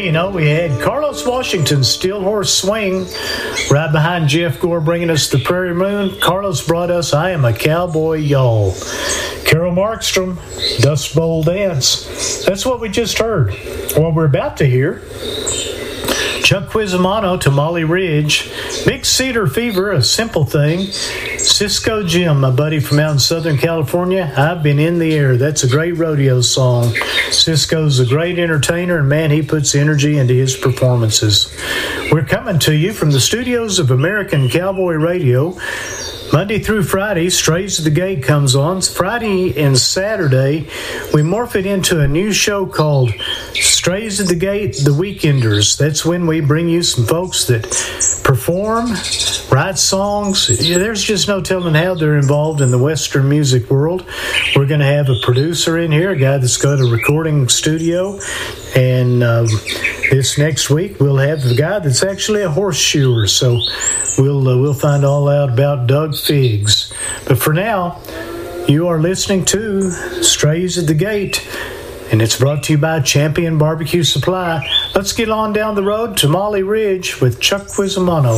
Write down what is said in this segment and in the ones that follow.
you know, we had Carlos Washington's Steel Horse Swing right behind Jeff Gore bringing us the Prairie Moon. Carlos brought us I Am a Cowboy, Y'all. Carol Markstrom, Dust Bowl Dance. That's what we just heard. What we're about to hear, Chuck Quizamano, Tamale Ridge, Big Cedar Fever, A Simple Thing, Cisco Jim, my buddy from out in Southern California, I've Been in the Air. That's a great rodeo song. Cisco's a great entertainer, and man, he puts energy into his performances. We're coming to you from the studios of American Cowboy Radio. Monday through Friday, Strays of the Gate comes on. Friday and Saturday, we morph it into a new show called Strays of the Gate, The Weekenders. That's when we bring you some folks that perform, write songs. There's just no telling how they're involved in the Western music world. We're going to have a producer in here, a guy that's got a recording studio. And this next week, we'll have the guy that's actually a horseshoer. So we'll find all out about Doug Figs. But for now, you are listening to Strays at the Gate, and it's brought to you by Champion Barbecue Supply. Let's get on down the road to Tamale Ridge with Chuck Quizamano.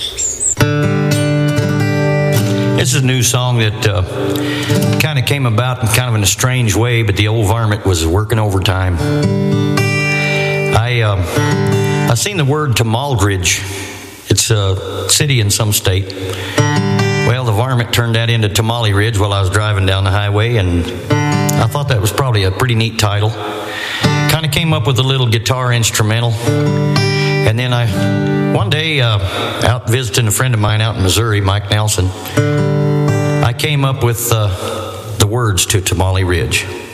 This is a new song that kind of came about in kind of in a strange way, but the old varmint was working overtime. I seen the word Tamaldridge. It's a city in some state. Well, the varmint turned that into Tamale Ridge while I was driving down the highway, and I thought that was probably a pretty neat title. Kind of came up with a little guitar instrumental. And then one day, out visiting a friend of mine out in Missouri, Mike Nelson, I came up with the words to Tamale Ridge.